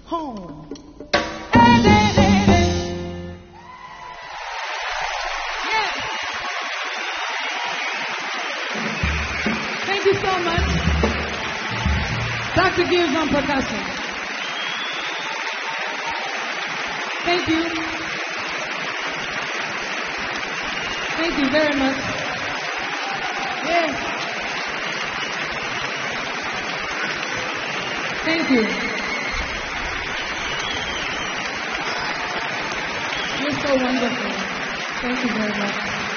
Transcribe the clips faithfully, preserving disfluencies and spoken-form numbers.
home. Hey, hey, hey, hey. Yeah. Thank you so much. Doctor Gibbs on percussion. Thank you. Thank you very much. Yes. Thank you. You're so wonderful. Thank you very much.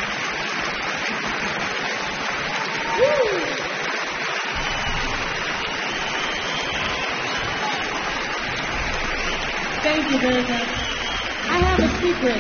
Woo! Thank you very much. I have a secret.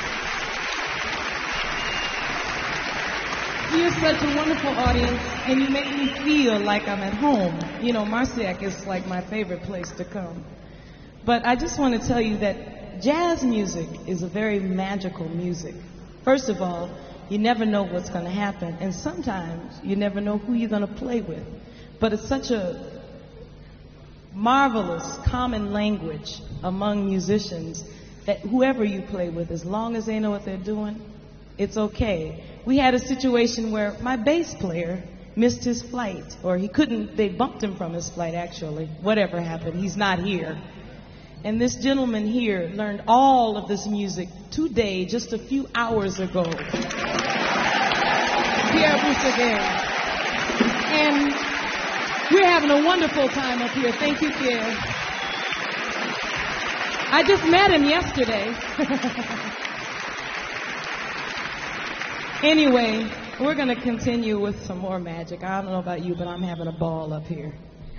You're such a wonderful audience, and you make me feel like I'm at home. You know, Marciac is like my favorite place to come. But I just want to tell you that jazz music is a very magical music. First of all, you never know what's going to happen, and sometimes you never know who you're going to play with. But it's such a marvelous common language among musicians that whoever you play with, as long as they know what they're doing, it's okay. We had a situation where my bass player missed his flight, or he couldn't, they bumped him from his flight actually. Whatever happened, he's not here. And this gentleman here learned all of this music today, just a few hours ago. Pierre Boussaguet. And we're having a wonderful time up here. Thank you, Pierre. I just met him yesterday. Anyway, we're going to continue with some more magic. I don't know about you, but I'm having a ball up here.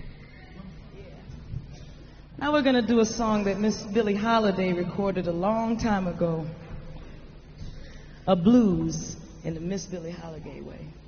Now we're going to do a song that Miss Billie Holiday recorded a long time ago. A blues in the Miss Billie Holiday way.